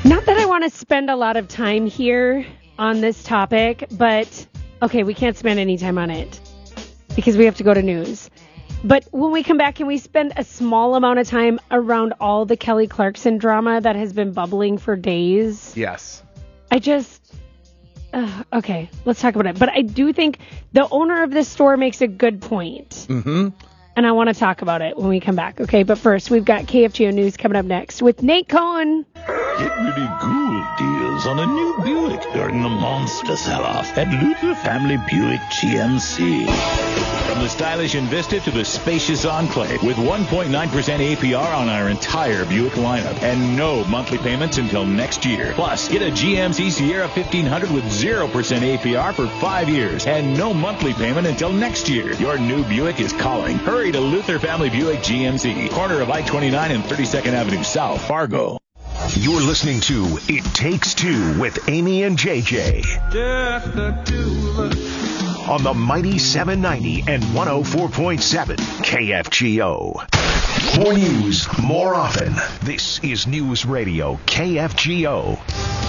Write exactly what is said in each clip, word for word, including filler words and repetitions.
Not that I want to spend a lot of time here on this topic, but okay, we can't spend any time on it because we have to go to news. But when we come back, can we spend a small amount of time around all the Kelly Clarkson drama that has been bubbling for days? Yes. I just, uh, okay, let's talk about it. But I do think the owner of this store makes a good point. Mm-hmm. And I want to talk about it when we come back. Okay, but first, we've got K F G O News coming up next with Nate Cohen. Get really cool deals on a new Buick during the monster sell-off at Luther Family Buick G M C. From the stylish Envista to the spacious Enclave, with one point nine percent A P R on our entire Buick lineup and no monthly payments until next year. Plus, get a G M C Sierra fifteen hundred with zero percent A P R for five years and no monthly payment until next year. Your new Buick is calling. Hurry to Luther Family Buick G M C, corner of I twenty-nine and thirty-second Avenue South, Fargo. You're listening to It Takes Two with Amy and J J. Just the two of us. On the mighty seven ninety and one oh four point seven K F G O. More news, more often. This is News Radio K F G O.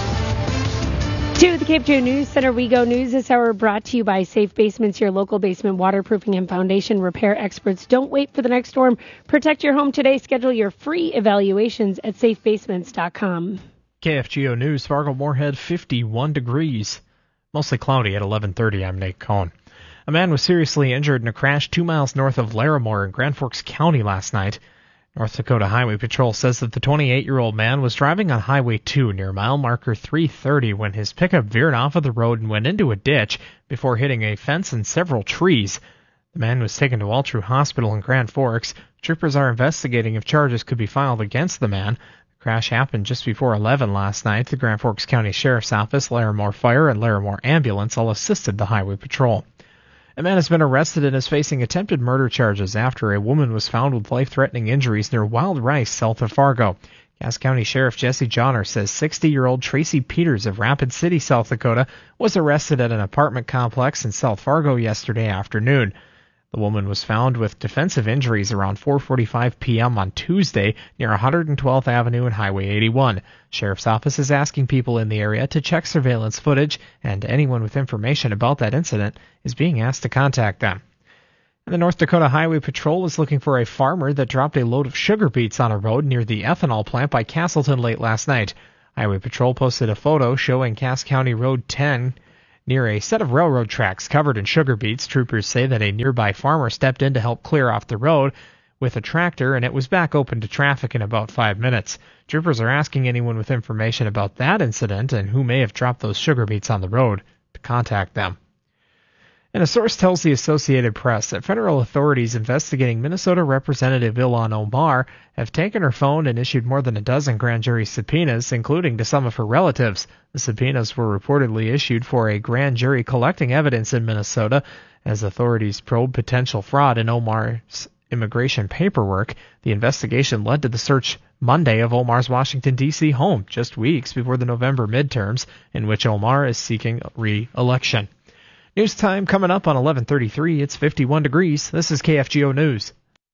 To the K F G O News Center we go. News this hour brought to you by Safe Basements, your local basement waterproofing and foundation repair experts. Don't wait for the next storm. Protect your home today. Schedule your free evaluations at safe basements dot com. K F G O News, Fargo Moorhead, fifty-one degrees. Mostly cloudy at eleven thirty. I'm Nate Cohen. A man was seriously injured in a crash two miles north of Larimore in Grand Forks County last night. North Dakota Highway Patrol says that the twenty-eight-year-old man was driving on Highway two near mile marker three thirty when his pickup veered off of the road and went into a ditch before hitting a fence and several trees. The man was taken to Altru Hospital in Grand Forks. Troopers are investigating if charges could be filed against the man. The crash happened just before eleven last night. The Grand Forks County Sheriff's Office, Larimore Fire, and Larimore Ambulance all assisted the Highway Patrol. A man has been arrested and is facing attempted murder charges after a woman was found with life-threatening injuries near Wild Rice, south of Fargo. Cass County Sheriff Jesse Johnner says sixty-year-old Tracy Peters of Rapid City, South Dakota, was arrested at an apartment complex in South Fargo yesterday afternoon. The woman was found with defensive injuries around four forty-five p.m. on Tuesday near one hundred twelfth Avenue and Highway eighty-one. Sheriff's Office is asking people in the area to check surveillance footage, and anyone with information about that incident is being asked to contact them. And the North Dakota Highway Patrol is looking for a farmer that dropped a load of sugar beets on a road near the ethanol plant by Castleton late last night. Highway Patrol posted a photo showing Cass County Road ten near a set of railroad tracks covered in sugar beets. Troopers say that a nearby farmer stepped in to help clear off the road with a tractor, and it was back open to traffic in about five minutes. Troopers are asking anyone with information about that incident and who may have dropped those sugar beets on the road to contact them. And a source tells the Associated Press that federal authorities investigating Minnesota Representative Ilhan Omar have taken her phone and issued more than a dozen grand jury subpoenas, including to some of her relatives. The subpoenas were reportedly issued for a grand jury collecting evidence in Minnesota as authorities probe potential fraud in Omar's immigration paperwork. The investigation led to the search Monday of Omar's Washington, D C home, just weeks before the November midterms, in which Omar is seeking re-election. News time coming up on eleven thirty-three. It's fifty-one degrees. This is K F G O News.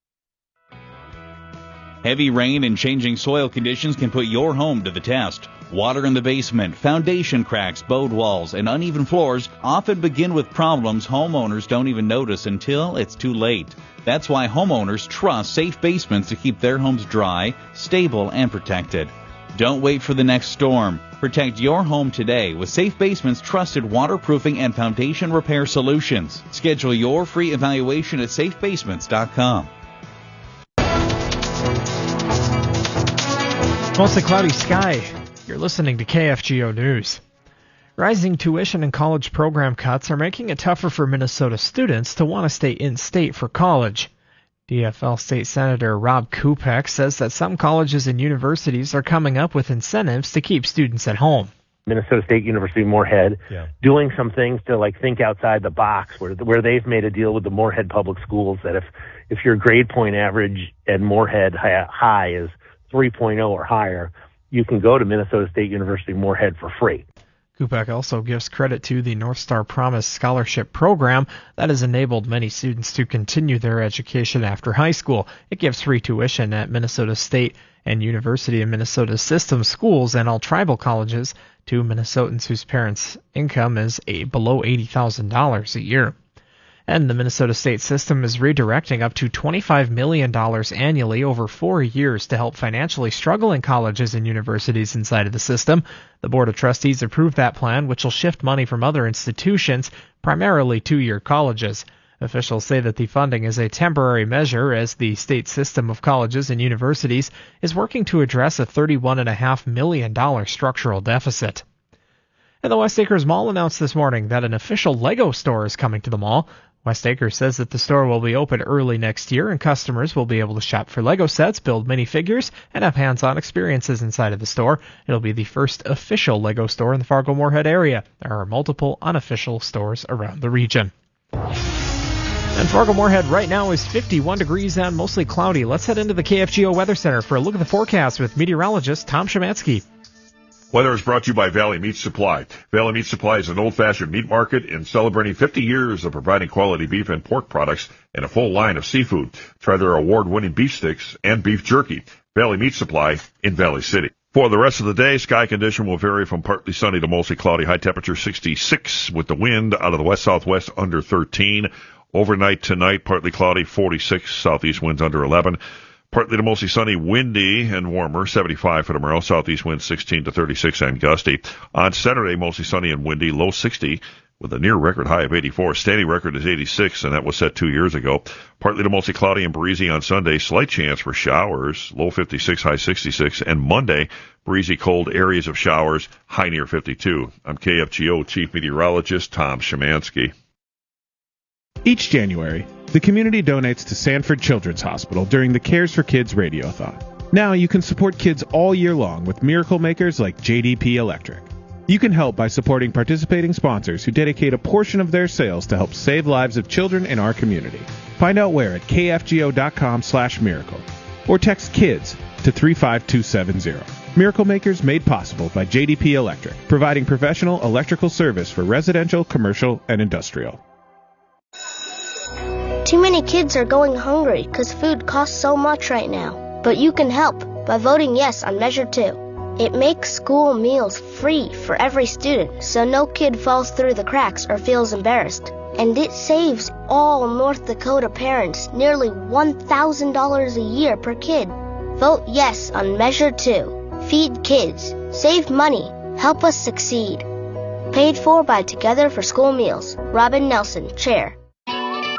Heavy rain and changing soil conditions can put your home to the test. Water in the basement, foundation cracks, bowed walls, and uneven floors often begin with problems homeowners don't even notice until it's too late. That's why homeowners trust Safe Basements to keep their homes dry, stable, and protected. Don't wait for the next storm. Protect your home today with Safe Basements' trusted waterproofing and foundation repair solutions. Schedule your free evaluation at safe basements dot com. Mostly cloudy sky. You're listening to K F G O News. Rising tuition and college program cuts are making it tougher for Minnesota students to want to stay in-state for college. D F L State Senator Rob Kupek says that some colleges and universities are coming up with incentives to keep students at home. Minnesota State University Moorhead yeah. doing some things to like think outside the box, where where they've made a deal with the Moorhead Public Schools that if if your grade point average at Moorhead high is three point oh or higher, you can go to Minnesota State University Moorhead for free. Kupek also gives credit to the North Star Promise Scholarship Program that has enabled many students to continue their education after high school. It gives free tuition at Minnesota State and University of Minnesota System schools and all tribal colleges to Minnesotans whose parents' income is a below eighty thousand dollars a year. And the Minnesota state system is redirecting up to twenty-five million dollars annually over four years to help financially struggling colleges and universities inside of the system. The Board of Trustees approved that plan, which will shift money from other institutions, primarily two-year colleges. Officials say that the funding is a temporary measure as the state system of colleges and universities is working to address a thirty-one point five million dollars structural deficit. And the West Acres Mall announced this morning that an official Lego store is coming to the mall. West Acres says that the store will be open early next year and customers will be able to shop for Lego sets, build minifigures, and have hands-on experiences inside of the store. It'll be the first official Lego store in the Fargo-Moorhead area. There are multiple unofficial stores around the region. And Fargo-Moorhead right now is fifty-one degrees and mostly cloudy. Let's head into the K F G O Weather Center for a look at the forecast with meteorologist Tom Szymanski. Weather is brought to you by Valley Meat Supply. Valley Meat Supply is an old-fashioned meat market in celebrating fifty years of providing quality beef and pork products and a full line of seafood. Try their award-winning beef sticks and beef jerky. Valley Meat Supply in Valley City. For the rest of the day, sky condition will vary from partly sunny to mostly cloudy. High temperature sixty-six with the wind out of the west-southwest under thirteen. Overnight tonight, partly cloudy, forty-six. Southeast winds under eleven. Partly to mostly sunny, windy and warmer, seventy-five for tomorrow. Southeast winds sixteen to thirty-six and gusty. On Saturday, mostly sunny and windy, low sixty with a near record high of eighty-four. Standing record is eighty-six, and that was set two years ago. Partly to mostly cloudy and breezy on Sunday. Slight chance for showers, low fifty-six, high sixty-six. And Monday, breezy, cold areas of showers, high near fifty-two. I'm K F G O Chief Meteorologist Tom Szymanski. Each January, the community donates to Sanford Children's Hospital during the Cares for Kids Radiothon. Now you can support kids all year long with miracle makers like J D P Electric. You can help by supporting participating sponsors who dedicate a portion of their sales to help save lives of children in our community. Find out where at k f g o dot com slash miracle or text KIDS to three five two seven zero. Miracle Makers made possible by J D P Electric, providing professional electrical service for residential, commercial, and industrial. Too many kids are going hungry because food costs so much right now. But you can help by voting yes on Measure two. It makes school meals free for every student, so no kid falls through the cracks or feels embarrassed. And it saves all North Dakota parents nearly one thousand dollars a year per kid. Vote yes on Measure two. Feed kids. Save money. Help us succeed. Paid for by Together for School Meals. Robin Nelson, Chair.